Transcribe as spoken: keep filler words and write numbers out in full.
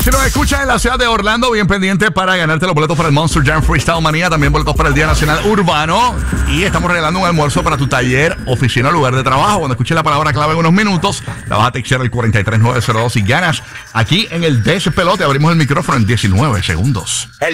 Si nos escuchas en la ciudad de Orlando, bien pendiente para ganarte los boletos para el Monster Jam Freestyle Manía, también boletos para el Día Nacional Urbano. Y estamos regalando un almuerzo para tu taller, oficina o lugar de trabajo. Cuando escuches la palabra clave en unos minutos, la vas a textear al cuatro tres nueve cero dos y ganas aquí en el Despelote. Abrimos el micrófono en diecinueve segundos.